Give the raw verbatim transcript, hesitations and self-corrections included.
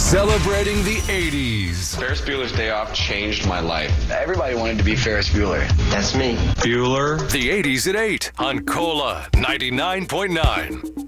Celebrating the eighties. Ferris Bueller's Day Off changed my life. Everybody wanted to be Ferris Bueller. That's me. Bueller. The eighties at eight on Cola ninety-nine point nine.